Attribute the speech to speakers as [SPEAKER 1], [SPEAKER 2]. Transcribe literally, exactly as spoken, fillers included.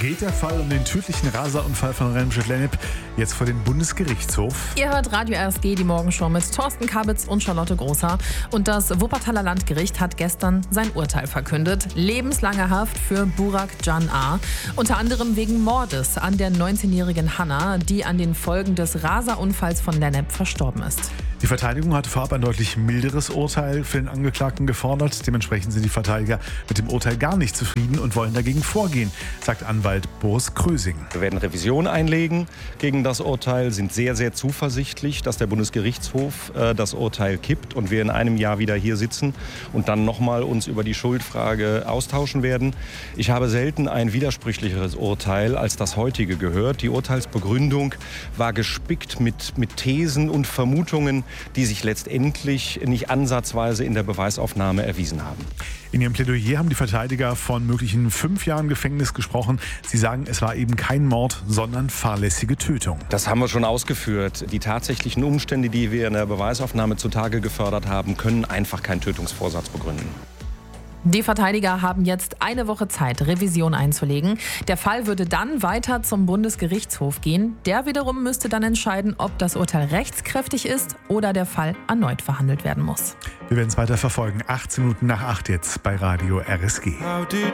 [SPEAKER 1] Geht der Fall um den tödlichen Raserunfall von Remscheid-Lennep jetzt vor den Bundesgerichtshof?
[SPEAKER 2] Ihr hört Radio R S G, die Morgenshow mit Thorsten Kabitz und Charlotte Großer. Und das Wuppertaler Landgericht hat gestern sein Urteil verkündet. Lebenslange Haft für Burak Can A. Unter anderem wegen Mordes an der neunzehnjährigen Hanna, die an den Folgen des Raserunfalls von Lennep verstorben ist.
[SPEAKER 1] Die Verteidigung hatte vorab ein deutlich milderes Urteil für den Angeklagten gefordert. Dementsprechend sind die Verteidiger mit dem Urteil gar nicht zufrieden und wollen dagegen vorgehen, sagt Anwalt Boris Krösing.
[SPEAKER 3] Wir werden Revision einlegen gegen das Urteil, sind sehr, sehr zuversichtlich, dass der Bundesgerichtshof äh, das Urteil kippt und wir in einem Jahr wieder hier sitzen und dann nochmal uns über die Schuldfrage austauschen werden. Ich habe selten ein widersprüchlicheres Urteil als das heutige gehört. Die Urteilsbegründung war gespickt mit, mit Thesen und Vermutungen, die sich letztendlich nicht ansatzweise in der Beweisaufnahme erwiesen haben.
[SPEAKER 1] In ihrem Plädoyer haben die Verteidiger von möglichen fünf Jahren Gefängnis gesprochen. Sie sagen, es war eben kein Mord, sondern fahrlässige Tötung.
[SPEAKER 3] Das haben wir schon ausgeführt. Die tatsächlichen Umstände, die wir in der Beweisaufnahme zutage gefördert haben, können einfach keinen Tötungsvorsatz begründen.
[SPEAKER 2] Die Verteidiger haben jetzt eine Woche Zeit, Revision einzulegen. Der Fall würde dann weiter zum Bundesgerichtshof gehen. Der wiederum müsste dann entscheiden, ob das Urteil rechtskräftig ist oder der Fall erneut verhandelt werden muss.
[SPEAKER 1] Wir werden es weiter verfolgen. achtzehn Minuten nach acht jetzt bei Radio R S G.